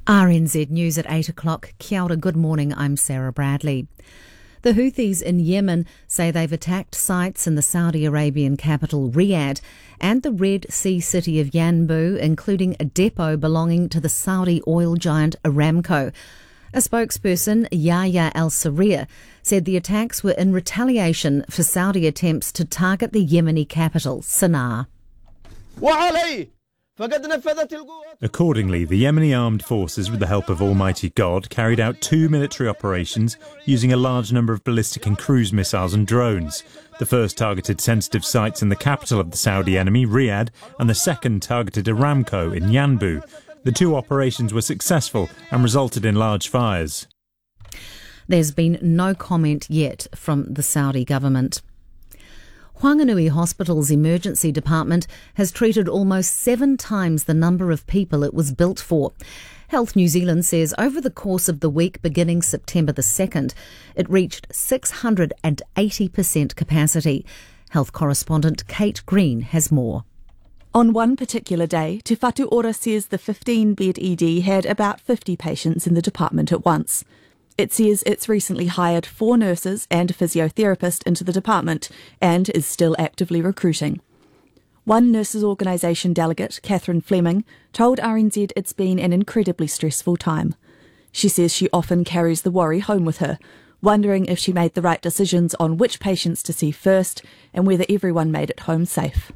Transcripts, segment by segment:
RNZ News at 8 o'clock. Kia ora, good morning, I'm Sarah Bradley. The Houthis in Yemen say they've attacked sites in the Saudi Arabian capital Riyadh and the Red Sea city of Yanbu, including a depot belonging to the Saudi oil giant Aramco. A spokesperson, Yahya al-Sarriya, said the attacks were in retaliation for Saudi attempts to target the Yemeni capital, Sana'a. Accordingly, the Yemeni armed forces, with the help of Almighty God, carried out 2 military operations using a large number of ballistic and cruise missiles and drones. The first targeted sensitive sites in the capital of the Saudi enemy, Riyadh, and the second targeted Aramco in Yanbu. The 2 operations were successful and resulted in large fires. There's been no comment yet from the Saudi government. Whanganui Hospital's emergency department has treated almost 7 times the number of people it was built for. Health New Zealand says over the course of the week beginning September the 2nd, it reached 680% capacity. Health correspondent Kate Green has more. On one particular day, Te Whatu Ora says the 15-bed ED had about 50 patients in the department at once. It says it's recently hired 4 nurses and a physiotherapist into the department and is still actively recruiting. One nurses' organisation delegate, Catherine Fleming, told RNZ it's been an incredibly stressful time. She says she often carries the worry home with her, wondering if she made the right decisions on which patients to see first and whether everyone made it home safe.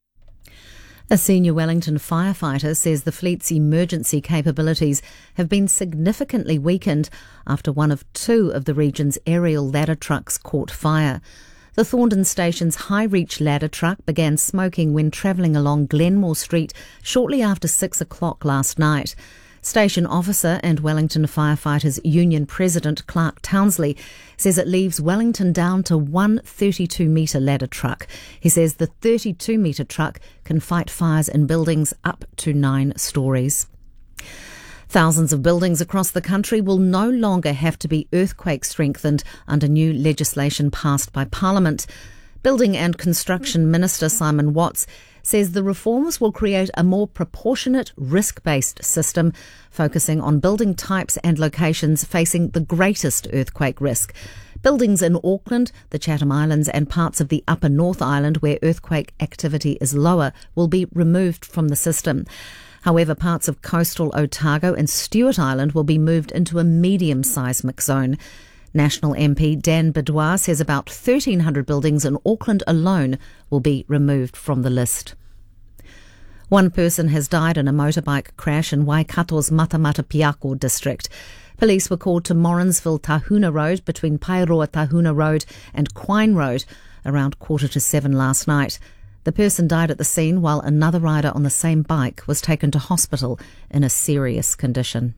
A senior Wellington firefighter says the fleet's emergency capabilities have been significantly weakened after one of 2 of the region's aerial ladder trucks caught fire. The Thorndon Station's high-reach ladder truck began smoking when travelling along Glenmore Street shortly after 6 o'clock last night. Station officer and Wellington Firefighters Union President Clark Townsley says it leaves Wellington down to one 32-metre ladder truck. He says the 32-metre truck can fight fires in buildings up to 9 storeys. Thousands of buildings across the country will no longer have to be earthquake strengthened under new legislation passed by Parliament. Building and Construction Minister Simon Watts says the reforms will create a more proportionate, risk-based system, focusing on building types and locations facing the greatest earthquake risk. Buildings in Auckland, the Chatham Islands and parts of the Upper North Island where earthquake activity is lower will be removed from the system. However, parts of coastal Otago and Stewart Island will be moved into a medium seismic zone. National MP Dan Bidwar says about 1,300 buildings in Auckland alone will be removed from the list. 1 person has died in a motorbike crash in Waikato's Matamata-Piako district. Police were called to Morrinsville-Tahuna Road between Pairoa-Tahuna Road and Quine Road around 6:45 last night. The person died at the scene while another rider on the same bike was taken to hospital in a serious condition.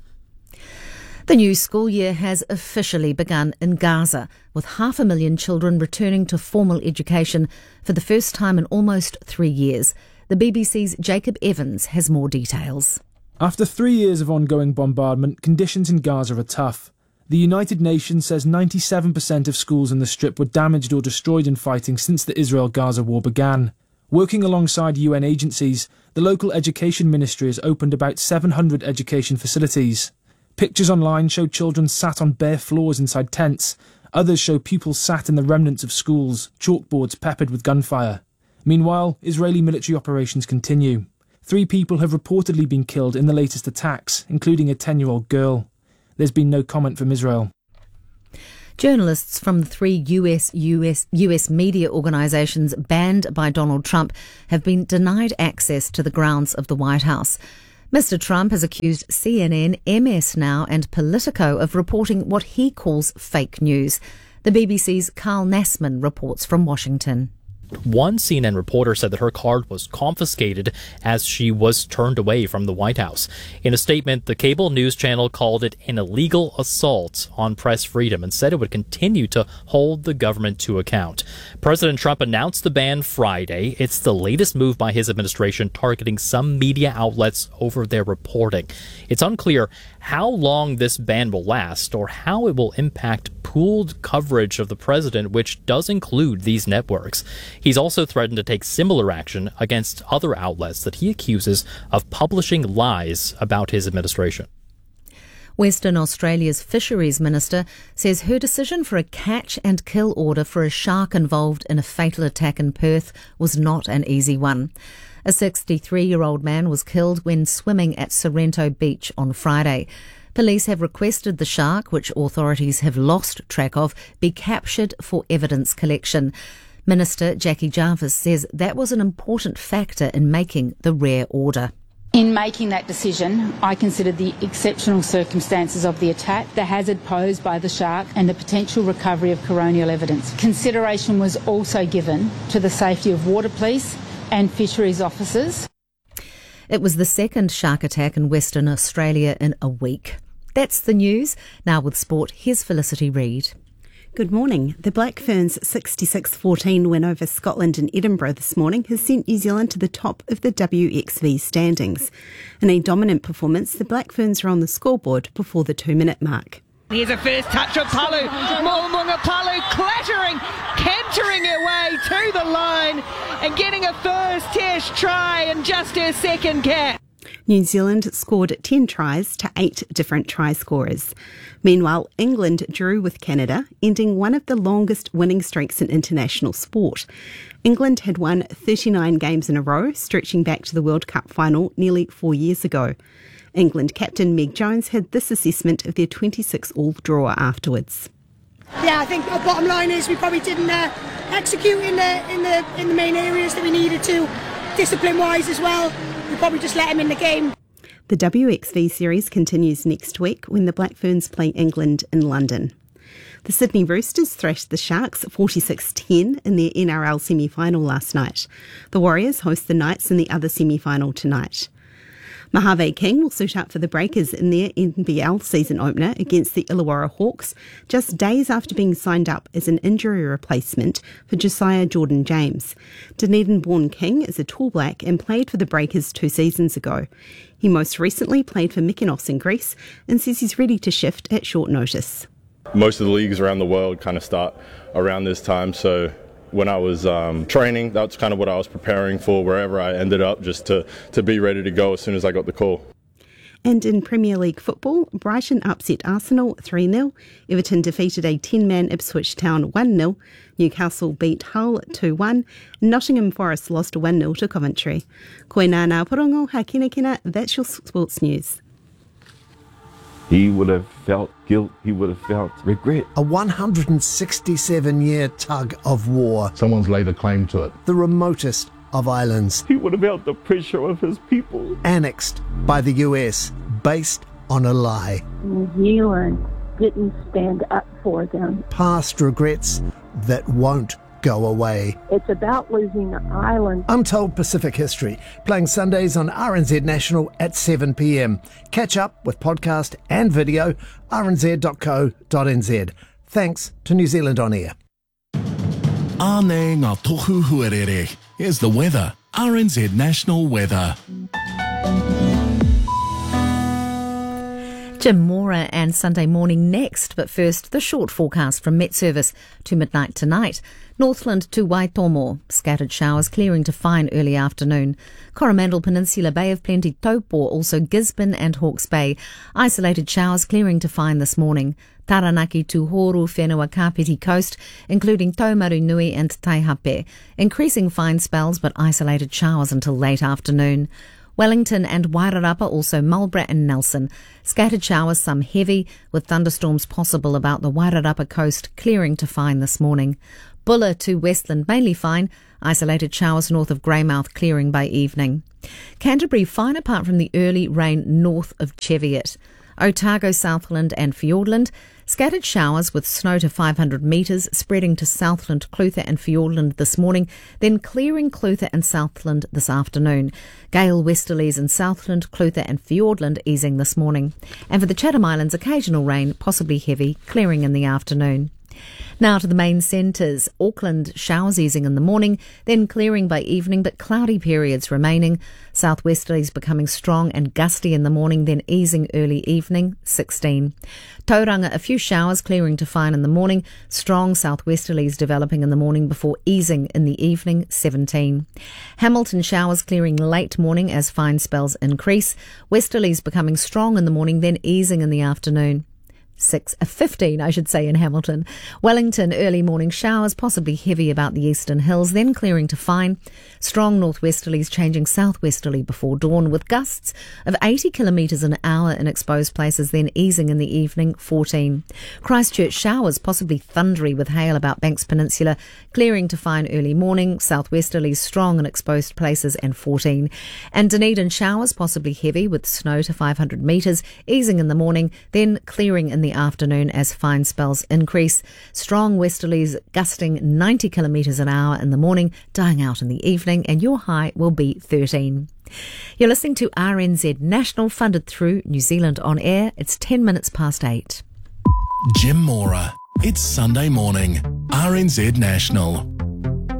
The new school year has officially begun in Gaza, with 500,000 children returning to formal education for the first time in almost 3 years. The BBC's Jacob Evans has more details. After 3 years of ongoing bombardment, conditions in Gaza are tough. The United Nations says 97% of schools in the Strip were damaged or destroyed in fighting since the Israel-Gaza war began. Working alongside UN agencies, the local education ministry has opened about 700 education facilities. Pictures online show children sat on bare floors inside tents. Others show pupils sat in the remnants of schools, chalkboards peppered with gunfire. Meanwhile, Israeli military operations continue. 3 people have reportedly been killed in the latest attacks, including a 10-year-old girl. There's been no comment from Israel. Journalists from the 3 US media organisations banned by Donald Trump have been denied access to the grounds of the White House. Mr. Trump has accused CNN, MS Now and Politico of reporting what he calls fake news. The BBC's Carl Nassman reports from Washington. One CNN reporter said that her card was confiscated as she was turned away from the White House. In a statement, the cable news channel called it an illegal assault on press freedom and said it would continue to hold the government to account. President Trump announced the ban Friday. It's the latest move by his administration targeting some media outlets over their reporting. It's unclear how long this ban will last or how it will impact pooled coverage of the president, which does include these networks. He's also threatened to take similar action against other outlets that he accuses of publishing lies about his administration. Western Australia's Fisheries Minister says her decision for a catch and kill order for a shark involved in a fatal attack in Perth was not an easy one. A 63-year-old man was killed when swimming at Sorrento Beach on Friday. Police have requested the shark, which authorities have lost track of, be captured for evidence collection. Minister Jackie Jarvis says that was an important factor in making the rare order. In making that decision, I considered the exceptional circumstances of the attack, the hazard posed by the shark and the potential recovery of coronial evidence. Consideration was also given to the safety of water police and fisheries officers. It was the second shark attack in Western Australia in a week. That's the news. Now with sport, here's Felicity Reid. Good morning. The Black Ferns' 66-14 win over Scotland in Edinburgh this morning has sent New Zealand to the top of the WXV standings. In a dominant performance, the Black Ferns are on the scoreboard before the 2-minute mark. Here's a first touch of Palu. Mo'unga Palu cantering her way to the line and getting a first test try in just her second cap. New Zealand scored 10 tries to 8 different try scorers. Meanwhile, England drew with Canada, ending one of the longest winning streaks in international sport. England had won 39 games in a row, stretching back to the World Cup final nearly 4 years ago. England captain Meg Jones had this assessment of their 26-all draw afterwards. Yeah, I think our bottom line is we probably didn't execute in the main areas that we needed to, discipline-wise as well. We probably just let him in the game. The WXV series continues next week when the Black Ferns play England in London. The Sydney Roosters thrashed the Sharks 46-10 in their NRL semi-final last night. The Warriors host the Knights in the other semi-final tonight. Mojave King will suit up for the Breakers in their NBL season opener against the Illawarra Hawks, just days after being signed up as an injury replacement for Josiah Jordan-James. Dunedin-born King is a tall black and played for the Breakers 2 seasons ago. He most recently played for Mykonos in Greece and says he's ready to shift at short notice. Most of the leagues around the world kind of start around this time, so when I was training, that's kind of what I was preparing for wherever I ended up, just to be ready to go as soon as I got the call. And in Premier League football, Brighton upset Arsenal 3-0, Everton defeated a 10-man Ipswich Town 1-0, Newcastle beat Hull 2-1, Nottingham Forest lost 1-0 to Coventry. Koe nā porongo ha kina, that's your sports news. He would have felt guilt, he would have felt regret. A 167-year tug of war. Someone's laid a claim to it. The remotest of islands. He would have felt the pressure of his people. Annexed by the US, based on a lie. New Zealand didn't stand up for them. Past regrets that won't go away. It's about losing the island. Untold Pacific History, playing Sundays on RNZ National at 7 p.m. Catch up with podcast and video, rnz.co.nz. Thanks to New Zealand On Air. Ānei ngā tohu huarere. Here's the weather. RNZ National Weather. Jim Mora and Sunday morning next, but first the short forecast from Met Service to midnight tonight. Northland to Waitomo, scattered showers clearing to fine early afternoon. Coromandel Peninsula, Bay of Plenty, Taupo, also Gisborne and Hawke's Bay. Isolated showers clearing to fine this morning. Taranaki to Horu, Whenua, Kapiti Coast, including Taumaru Nui and Taihape. Increasing fine spells but isolated showers until late afternoon. Wellington and Wairarapa, also Marlborough and Nelson. Scattered showers, some heavy, with thunderstorms possible about the Wairarapa coast, clearing to fine this morning. Bulla to Westland, mainly fine. Isolated showers north of Greymouth, clearing by evening. Canterbury, fine apart from the early rain north of Cheviot. Otago, Southland and Fiordland. Scattered showers with snow to 500 metres, spreading to Southland, Clutha and Fiordland this morning, then clearing Clutha and Southland this afternoon. Gale westerlies in Southland, Clutha and Fiordland easing this morning. And for the Chatham Islands, occasional rain, possibly heavy, clearing in the afternoon. Now to the main centres. Auckland, showers easing in the morning, then clearing by evening, but cloudy periods remaining. Southwesterlies becoming strong and gusty in the morning, then easing early evening, 16. Tauranga, a few showers clearing to fine in the morning, strong southwesterlies developing in the morning before easing in the evening, 17. Hamilton, showers clearing late morning as fine spells increase. Westerlies becoming strong in the morning, then easing in the afternoon. 15 in Hamilton. Wellington, early morning showers, possibly heavy about the eastern hills, then clearing to fine. Strong northwesterlies changing southwesterly before dawn with gusts of 80 kilometres an hour in exposed places, then easing in the evening, 14. Christchurch, showers, possibly thundery with hail about Banks Peninsula, clearing to fine early morning, southwesterlies strong in exposed places, and 14. And Dunedin, showers, possibly heavy with snow to 500 metres, easing in the morning, then clearing in the afternoon as fine spells increase. Strong westerlies gusting 90 kilometres an hour in the morning, dying out in the evening, and your high will be 13. You're listening to RNZ National, funded through New Zealand On Air. It's 10 minutes past 8. Jim Mora. It's Sunday morning. RNZ National.